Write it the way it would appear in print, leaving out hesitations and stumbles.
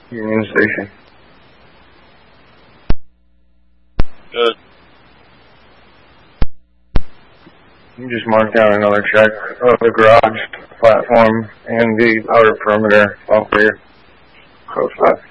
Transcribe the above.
Union Station. Good. You just marked down another check of the garage platform and the outer perimeter, all clear. Code 5.